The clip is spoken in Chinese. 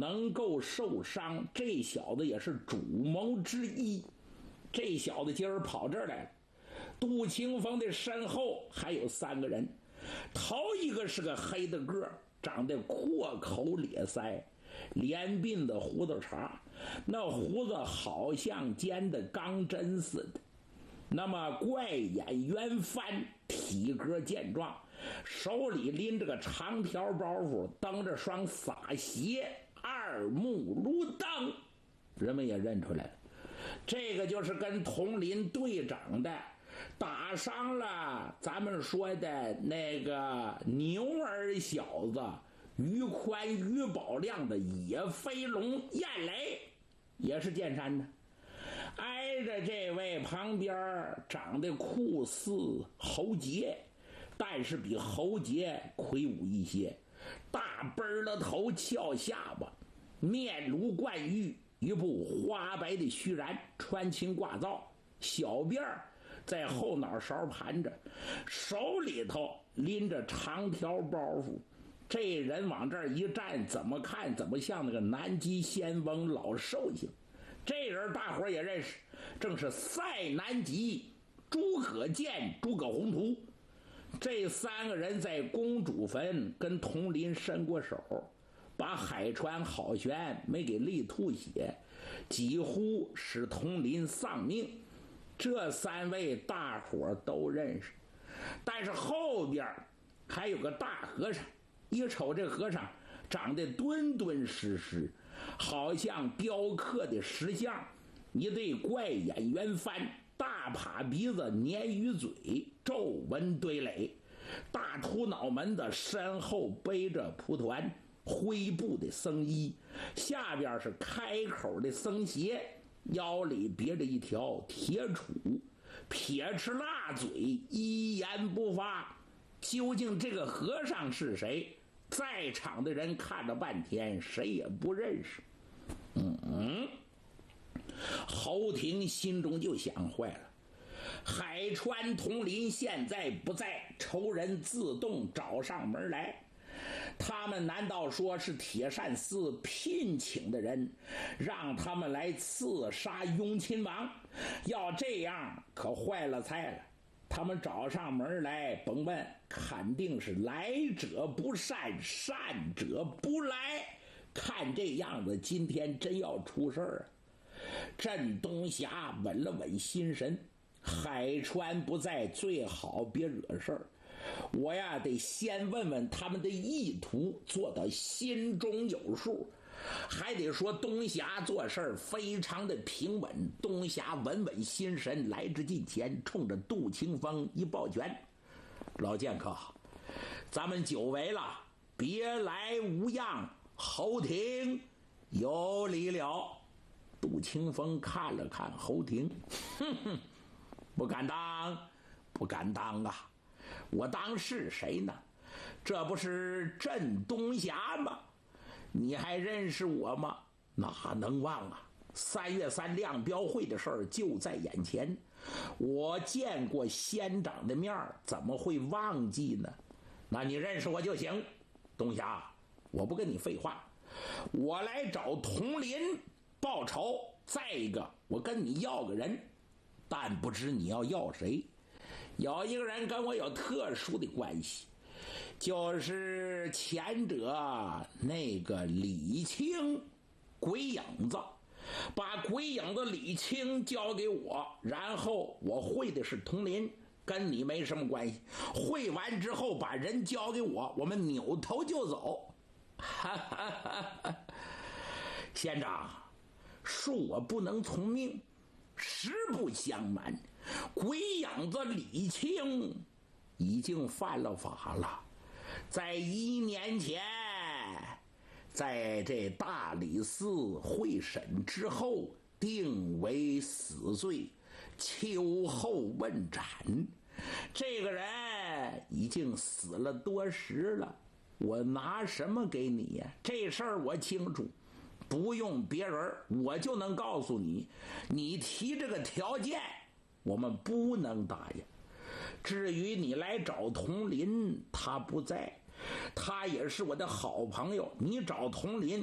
能够受伤，这小子也是主谋之一。这小子今儿跑这儿来了，杜清风的身后还有3个人，头一个是个黑的个，长得阔口咧腮，连鬓的胡子茬，那胡子好像尖的钢针似的。那么怪眼圆翻，体格健壮，手里拎着个长条包袱，蹬着双洒鞋，二目如灯，人们也认出来了，这个就是跟佟林队长的打伤了咱们说的那个牛儿小子于宽于宝亮的野飞龙燕雷，也是剑山的。挨着这位旁边长得酷似侯杰，但是比侯杰魁梧一些，大奔了头，翘下巴，面如冠玉，一部花白的须髯，穿青挂皂，小辫儿在后脑勺盘着，手里头拎着长条包袱。这人往这儿一站，怎么看怎么像那个南极仙翁老寿星。这人大伙也认识，正是塞南极诸葛健、诸葛宏图。这3个人在公主坟跟佟林伸过手，把海川好悬没给力吐血，几乎使佟林丧命。这3位大伙都认识，但是后边还有个大和尚，一瞅这和尚长得敦敦实实，好像雕刻的石像，一对怪眼圆翻，大耙鼻子，鲶鱼嘴，皱纹堆垒，大秃脑门子，身后背着蒲团，灰布的僧衣，下边是开口的僧鞋，腰里别着一条铁杵，撇斥辣嘴，一言不发。究竟这个和尚是谁？在场的人看了半天，谁也不认识。侯廷心中就想坏了，海川佟林现在不在，仇人自动找上门来。他们难道说是铁扇寺聘请的人，让他们来刺杀雍亲王？要这样可坏了菜了。他们找上门来，甭问，肯定是来者不善，善者不来。看这样子，今天真要出事儿啊！镇东霞稳了稳心神，海川不在，最好别惹事儿。我呀，得先问问他们的意图，做到心中有数。还得说东霞做事儿非常的平稳，东霞稳稳心神，来至近前，冲着杜清风一抱拳：“老剑客，咱们久违了，别来无恙，侯廷有礼了。”杜清风看了看侯廷，哼哼，不敢当，不敢当啊！我当是谁呢？这不是镇东霞吗？你还认识我吗？哪能忘啊！3月3亮标会的事儿就在眼前，我见过仙长的面，怎么会忘记呢？那你认识我就行。东霞，我不跟你废话，我来找佟林报仇。再一个，我跟你要个人，但不知你要谁。有一个人跟我有特殊的关系，就是前者那个李清鬼影子，把鬼影子李清交给我，然后我会的是佟林，跟你没什么关系。会完之后把人交给我，我们扭头就走。哈哈哈哈！县长，恕我不能从命，实不相瞒，鬼影子李清已经犯了法了，在1年前，在这大理寺会审之后，定为死罪，秋后问斩。这个人已经死了多时了，我拿什么给你呀？这事儿我清楚，不用别人我就能告诉你，你提这个条件我们不能答应。至于你来找佟林，他不在，他也是我的好朋友，你找佟林